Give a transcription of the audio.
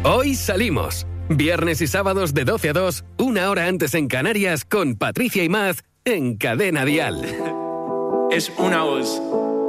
Hoy salimos. Viernes y sábados de 12 a 2, una hora antes en Canarias, con Patricia Imaz en Cadena Dial. Es una voz.